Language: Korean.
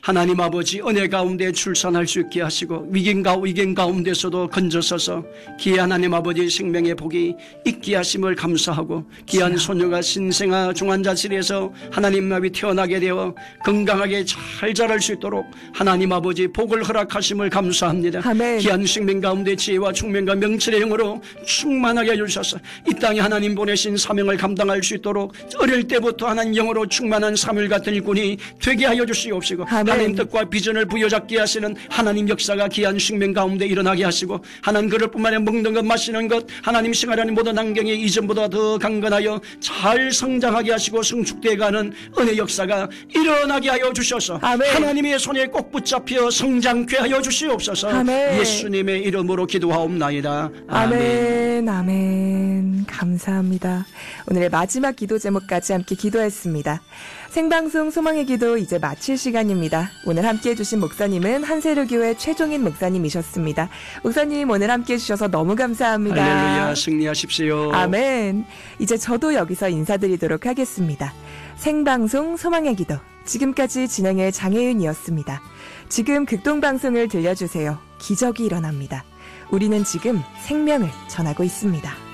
하나님 아버지 은혜 가운데 출산할 수 있게 하시고 위기 가운데서도 건져서서 귀한 하나님 아버지 생명의 복이 있게 하심을 감사하고 귀한 소녀가 신생아 중환자실에서 하나님 앞에 태어나게 되어 건강하게 잘 자랄 수 있도록 하나님 아버지 복을 허락하심을 감사합니다. 아멘. 귀한 생명 가운데 지혜와 총명과 명철의 영으로 충만하게 해주셔서 이 땅에 하나님 보내신 사명을 감당할 수 있도록 어릴 때부터 하나님 영으로 충만한 사물 같은 일꾼이 되게 하여 주시옵시고 하나님 뜻과 비전을 부여잡게 하시는 하나님 역사가 귀한 생명 가운데 일어나게 하시고 하나님 그릇뿐만 아니라 먹는 것 마시는 것 하나님 생활하는 모든 환경이 이전보다 더 강건하여 잘 성장하게 하시고 성축되어가는 은혜 역사가 일어나게 하여 주셔서 아멘. 하나님의 손에 꼭 붙잡혀 성장케 하여 주시옵소서. 아멘. 예수님의 이름으로 기도하옵나이다. 아멘. 아멘. 감사합니다. 오늘의 마지막 기도 제목까지 함께 기도했습니다. 생방송 소망의 기도 이제 마칠 시간입니다. 오늘 함께해 주신 목사님은 한세르교회 최종인 목사님이셨습니다. 목사님 오늘 함께해 주셔서 너무 감사합니다. 할렐루야, 승리하십시오. 아멘. 이제 저도 여기서 인사드리도록 하겠습니다. 생방송 소망의 기도 지금까지 진행의 장혜윤이었습니다. 지금 극동방송을 들려주세요. 기적이 일어납니다. 우리는 지금 생명을 전하고 있습니다.